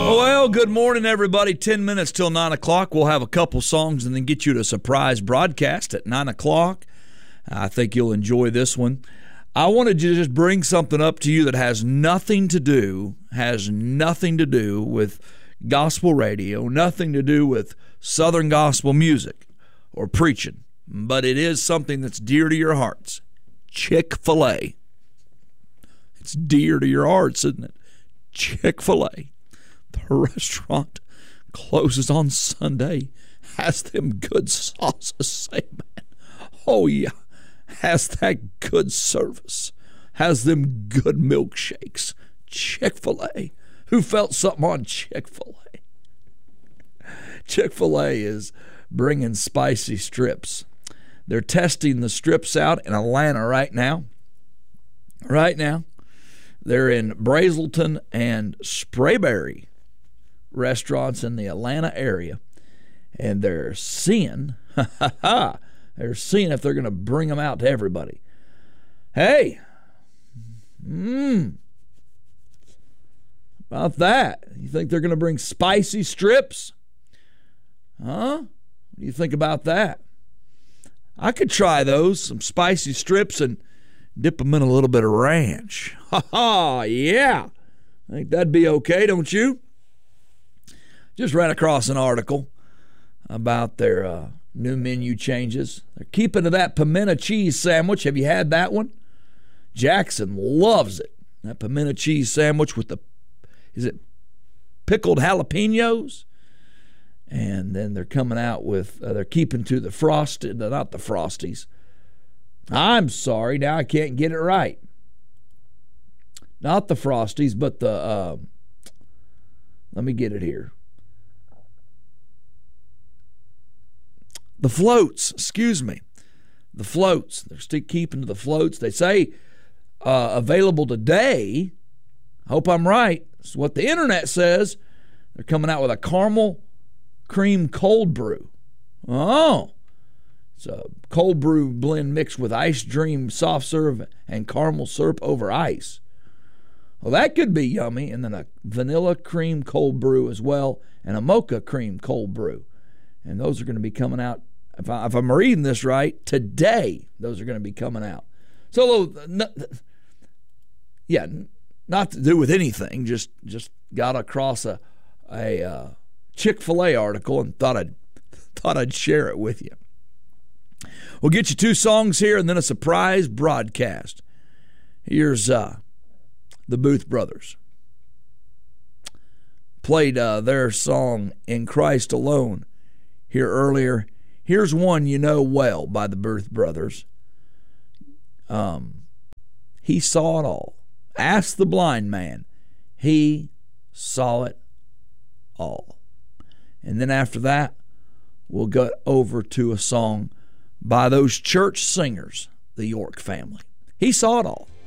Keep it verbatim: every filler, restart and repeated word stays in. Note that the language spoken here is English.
Well, good morning, everybody. Ten minutes till nine o'clock. We'll have a couple songs and then get you to a surprise broadcast at nine o'clock. I think you'll enjoy this one. I wanted to just bring something up to you that has nothing to do, has nothing to do with gospel radio, nothing to do with Southern gospel music or preaching, but it is something that's dear to your hearts. Chick-fil-A. It's dear to your hearts, isn't it? Chick-fil-A. The restaurant closes on Sunday, has them good sauces, say, man. Oh, yeah. Has that good service, has them good milkshakes. Chick-fil-A. Who felt something on Chick-fil-A? Chick-fil-A is bringing spicy strips. They're testing the strips out in Atlanta right now. Right now. They're in Brazelton and Sprayberry restaurants in the Atlanta area. And they're seeing, ha ha ha, they're seeing if they're going to bring them out to everybody. Hey, mmm, about that. You think they're going to bring spicy strips? Huh? What do you think about that? I could try those, some spicy strips, and dip them in a little bit of ranch. Ha ha, yeah. I think that'd be okay, don't you? Just ran across an article about their uh, new menu changes. They're keeping to that pimento cheese sandwich. Have you had that one? Jackson loves it. That pimento cheese sandwich with the, is it pickled jalapenos? And then they're coming out with, uh, they're keeping to the frosted, not the Frosties. I'm sorry, now I can't get it right. Not the Frosties, but the, uh, let me get it here. The floats, excuse me. The floats. They're still keeping to the floats. They say uh, available today. I hope I'm right. It's what the internet says. They're coming out with a caramel cream cold brew. Oh. It's a cold brew blend mixed with ice dream soft serve and caramel syrup over ice. Well, that could be yummy. And then a vanilla cream cold brew as well, and a mocha cream cold brew. And those are going to be coming out, if, I, if I'm reading this right, today. Those are going to be coming out. So, yeah, not to do with anything. Just just got across a a uh, Chick-fil-A article and thought I'd thought I'd share it with you. We'll get you two songs here and then a surprise broadcast. Here's uh, the Booth Brothers. Played uh, their song In Christ Alone here earlier. Here's one you know well by the Booth Brothers. Um, he saw it all. Ask the blind man. He saw it all. And then after that, we'll go over to a song by those church singers, the York family. He saw it all.